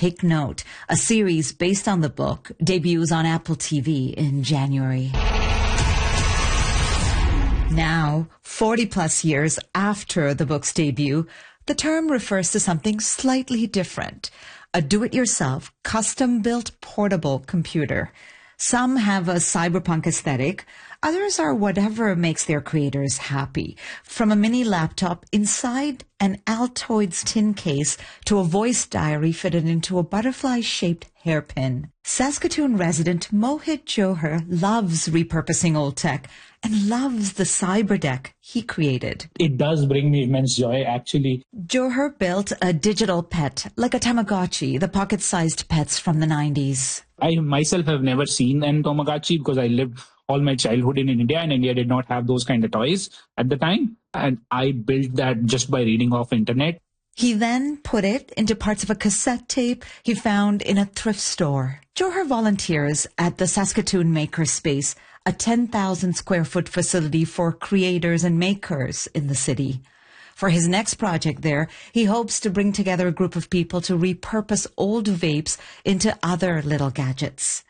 Take Note, a series based on the book, debuts on Apple TV in January. Now, 40 plus years after the book's debut, the term refers to something slightly different. A do-it-yourself, custom-built portable computer. Some have a cyberpunk aesthetic. Others are whatever makes their creators happy. From a mini laptop inside an Altoids tin case to a voice diary fitted into a butterfly-shaped hairpin. Saskatoon resident Mohit Johar loves repurposing old tech and loves the cyberdeck he created. It does bring me immense joy, actually. Johar built a digital pet, like a Tamagotchi, the pocket-sized pets from the 90s. I myself have never seen an Tamagotchi because I lived all my childhood in India, and India did not have those kind of toys at the time. And I built that just by reading off internet. He then put it into parts of a cassette tape he found in a thrift store. Johar volunteers at the Saskatoon Makerspace, a 10,000 square foot facility for creators and makers in the city. For his next project there, he hopes to bring together a group of people to repurpose old vapes into other little gadgets.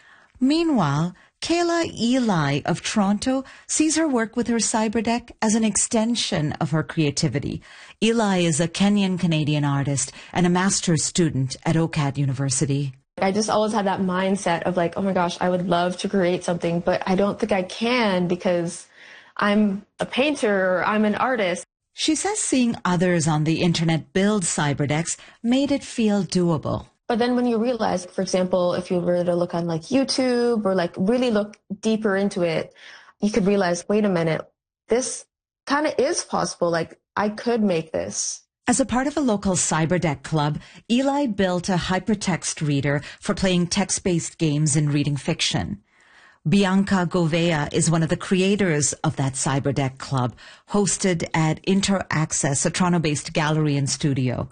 Meanwhile, Kayla Eli of Toronto sees her work with her cyberdeck as an extension of her creativity. Eli is a Kenyan-Canadian artist and a master's student at OCAD University. I just always had that mindset of like, oh my gosh, I would love to create something, but I don't think I can because I'm a painter or I'm an artist. She says seeing others on the internet build cyberdecks made it feel doable. But then when you realize, for example, if you were to look on like YouTube or like really look deeper into it, you could realize, wait a minute, this kind of is possible. Like I could make this. As a part of a local cyberdeck club, Eli built a hypertext reader for playing text-based games and reading fiction. Bianca Govea is one of the creators of that cyberdeck club, hosted at InterAccess, a Toronto-based gallery and studio.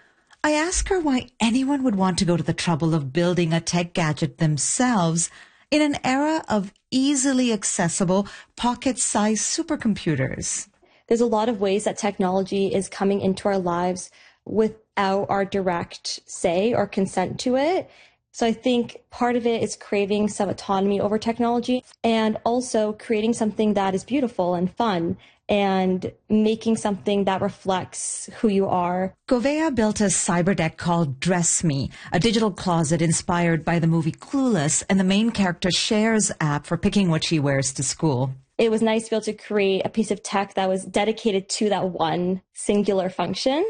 I ask her why anyone would want to go to the trouble of building a tech gadget themselves in an era of easily accessible, pocket-sized supercomputers. There's a lot of ways that technology is coming into our lives without our direct say or consent to it. So I think part of it is craving some autonomy over technology and also creating something that is beautiful and fun and making something that reflects who you are. Govea built a cyberdeck called Dress Me, a digital closet inspired by the movie Clueless and the main character Cher's app for picking what she wears to school. It was nice to be able to create a piece of tech that was dedicated to that one singular function.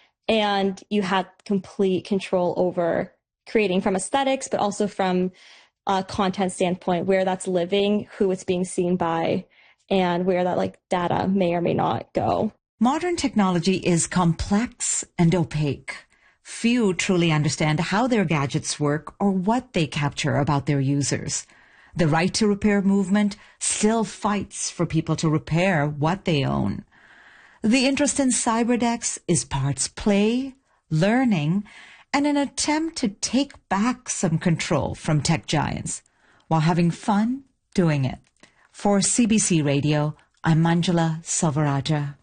And you had complete control over creating from aesthetics, but also from a content standpoint, where that's living, who it's being seen by, and where that like data may or may not go. Modern technology is complex and opaque. Few truly understand how their gadgets work or what they capture about their users. The right to repair movement still fights for people to repair what they own. The interest in cyberdecks is parts play, learning, and an attempt to take back some control from tech giants while having fun doing it. For CBC Radio, I'm Manjula Silvaraja.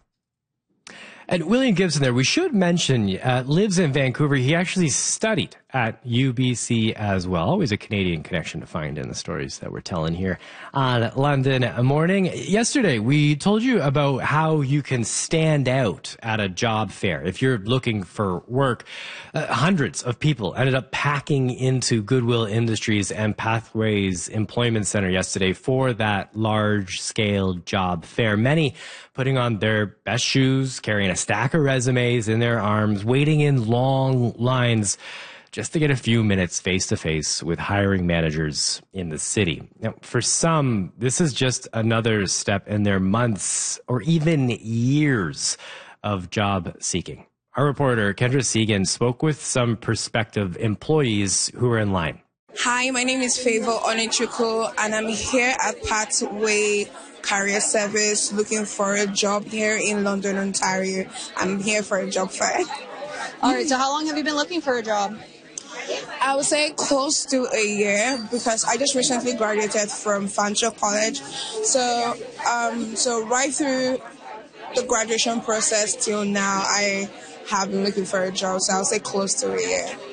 And William Gibson there, we should mention, lives in Vancouver. He actually studied at UBC as well. Always a Canadian connection to find in the stories that we're telling here on London Morning. Yesterday, we told you about how you can stand out at a job fair. If you're looking for work, hundreds of people ended up packing into Goodwill Industries and Pathways Employment Center yesterday for that large-scale job fair. Many putting on their best shoes, carrying a stack of resumes in their arms, waiting in long lines just to get a few minutes face-to-face with hiring managers in the city. Now, for some, this is just another step in their months or even years of job seeking. Our reporter, Kendra Segan, spoke with some prospective employees who were in line. Hi, my name is Favor Onichuku, and I'm here at Pathway Career Service looking for a job here in London, Ontario. I'm here for a job fair. All right, so how long have you been looking for a job? I would say close to a year because I just recently graduated from Fanshawe College. So right through the graduation process till now, I have been looking for a job. So I would say close to a year.